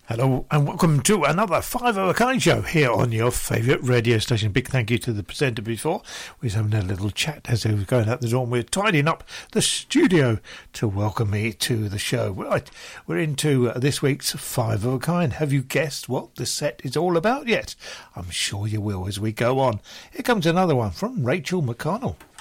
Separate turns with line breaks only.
Hello and welcome to another Five of a Kind show here on your favourite radio station. Big thank you to the presenter before. We was having a little chat as he was going out the door and we're tidying up the studio to welcome me to the show. Right, we're into this week's Five of a Kind. Have you guessed what the set is all about yet? I'm sure you will as we go on. Here comes another one from Rachel McConnell.